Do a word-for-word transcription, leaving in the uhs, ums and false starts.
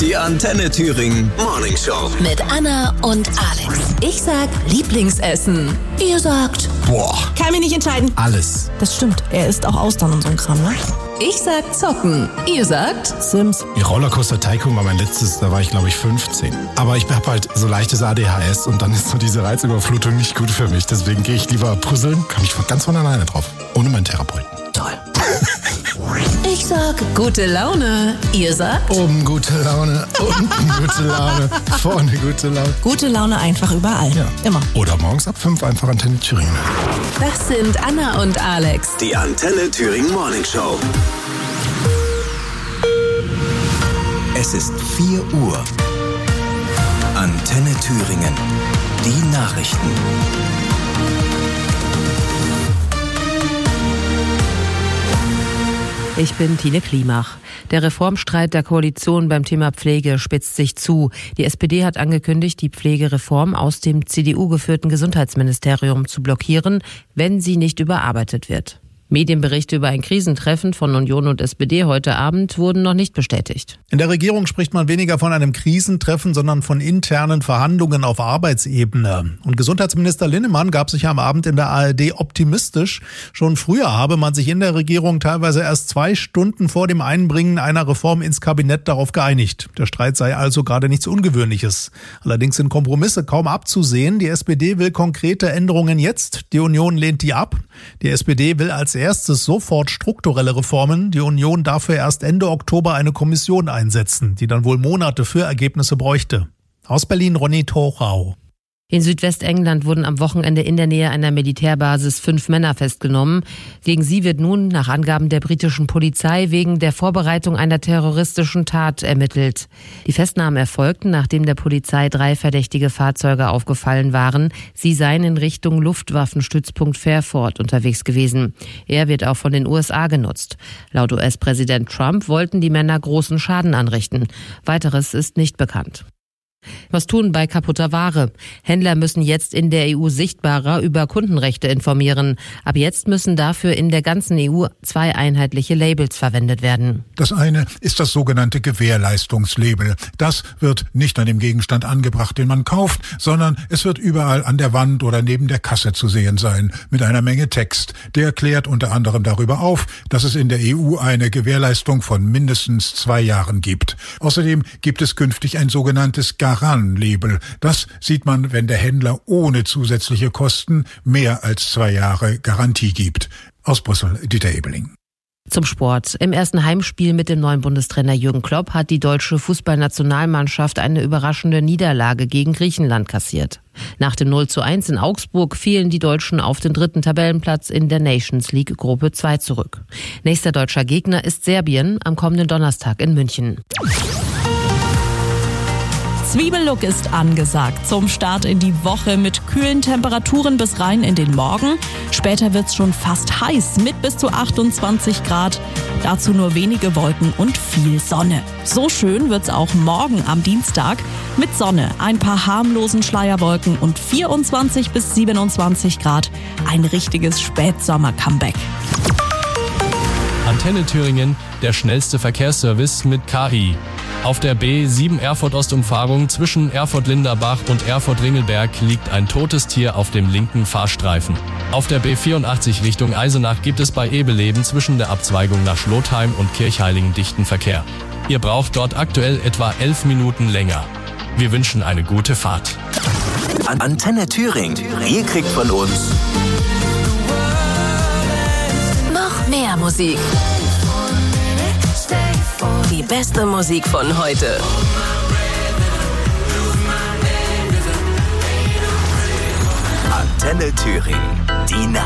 Die Antenne Thüringen Morning Show. Mit Anna und Alex. Ich sag Lieblingsessen. Ihr sagt... Boah. Kann mich nicht entscheiden. Alles. Das stimmt. Er isst auch Austern und so ein Kram, ne? Ich sag Zocken. Ihr sagt... Sims. Die Rollercoaster Tycoon war mein letztes, da war ich glaube ich fünfzehn. Aber ich habe halt so leichtes A D H S und dann ist so diese Reizüberflutung nicht gut für mich. Deswegen gehe ich lieber puzzeln, kann ich ganz von alleine drauf. Ohne meinen Therapeuten. Toll. Ich sag gute Laune. Ihr sagt... Oben gute Laune, unten gute Laune, vorne gute Laune. Gute Laune einfach überall. Ja. Immer. Oder morgens ab fünf einfach Antenne Thüringen. Das sind Anna und Alex. Die Antenne Thüringen Morning Show. Es ist vier Uhr. Antenne Thüringen. Die Nachrichten. Ich bin Tine Klimach. Der Reformstreit der Koalition beim Thema Pflege spitzt sich zu. Die S P D hat angekündigt, die Pflegereform aus dem C D U-geführten Gesundheitsministerium zu blockieren, wenn sie nicht überarbeitet wird. Medienberichte über ein Krisentreffen von Union und S P D heute Abend wurden noch nicht bestätigt. In der Regierung spricht man weniger von einem Krisentreffen, sondern von internen Verhandlungen auf Arbeitsebene. Und Gesundheitsminister Linnemann gab sich am Abend in der A R D optimistisch. Schon früher habe man sich in der Regierung teilweise erst zwei Stunden vor dem Einbringen einer Reform ins Kabinett darauf geeinigt. Der Streit sei also gerade nichts Ungewöhnliches. Allerdings sind Kompromisse kaum abzusehen. Die S P D will konkrete Änderungen jetzt. Die Union lehnt die ab. Die S P D will als erstes sofort strukturelle Reformen. Die Union dafür erst Ende Oktober eine Kommission einsetzen, die dann wohl Monate für Ergebnisse bräuchte. Aus Berlin Ronny Torau. In Südwestengland wurden am Wochenende in der Nähe einer Militärbasis fünf Männer festgenommen. Gegen sie wird nun nach Angaben der britischen Polizei wegen der Vorbereitung einer terroristischen Tat ermittelt. Die Festnahmen erfolgten, nachdem der Polizei drei verdächtige Fahrzeuge aufgefallen waren. Sie seien in Richtung Luftwaffenstützpunkt Fairford unterwegs gewesen. Er wird auch von den U S A genutzt. Laut U S-Präsident Trump wollten die Männer großen Schaden anrichten. Weiteres ist nicht bekannt. Was tun bei kaputter Ware? Händler müssen jetzt in der E U sichtbarer über Kundenrechte informieren. Ab jetzt müssen dafür in der ganzen E U zwei einheitliche Labels verwendet werden. Das eine ist das sogenannte Gewährleistungslabel. Das wird nicht an dem Gegenstand angebracht, den man kauft, sondern es wird überall an der Wand oder neben der Kasse zu sehen sein, mit einer Menge Text. Der klärt unter anderem darüber auf, dass es in der E U eine Gewährleistung von mindestens zwei Jahren gibt. Außerdem gibt es künftig ein sogenanntes Garan-Label. Das sieht man, wenn der Händler ohne zusätzliche Kosten mehr als zwei Jahre Garantie gibt. Aus Brüssel, Dieter Ebeling. Zum Sport. Im ersten Heimspiel mit dem neuen Bundestrainer Jürgen Klopp hat die deutsche Fußballnationalmannschaft eine überraschende Niederlage gegen Griechenland kassiert. Nach dem null zu eins in Augsburg fielen die Deutschen auf den dritten Tabellenplatz in der Nations League Gruppe zwei zurück. Nächster deutscher Gegner ist Serbien am kommenden Donnerstag in München. Zwiebellook ist angesagt zum Start in die Woche mit kühlen Temperaturen bis rein in den Morgen. Später wird's schon fast heiß mit bis zu achtundzwanzig Grad. Dazu nur wenige Wolken und viel Sonne. So schön wird's auch morgen am Dienstag mit Sonne, ein paar harmlosen Schleierwolken und vierundzwanzig bis siebenundzwanzig Grad. Ein richtiges Spätsommer-Comeback. Antenne Thüringen, der schnellste Verkehrsservice mit K I. Auf der B sieben Erfurt-Ostumfahrung zwischen Erfurt-Linderbach und Erfurt-Ringelberg liegt ein totes Tier auf dem linken Fahrstreifen. Auf der B vierundachtzig Richtung Eisenach gibt es bei Ebeleben zwischen der Abzweigung nach Schlotheim und Kirchheiligen dichten Verkehr. Ihr braucht dort aktuell etwa elf Minuten länger. Wir wünschen eine gute Fahrt. Antenne Thüringen. Ihr kriegt von uns Noch mehr Musik. Die beste Musik von heute. Antenne Thüringen. Die